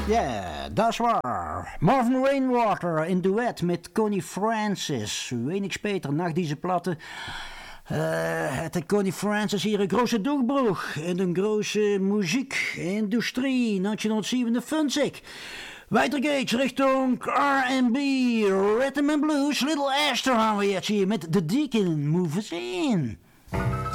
Ja, dat is waar. Marvin Rainwater in duet met Connie Francis. Wenig beter nach deze platte. Het Connie Francis hier een grote doorbrug in de grote muziekindustrie 1957. Weiter geht's richting R&B, Rhythm and Blues. Little Esther gaan we jetzt hier met The Deacon. Move us in.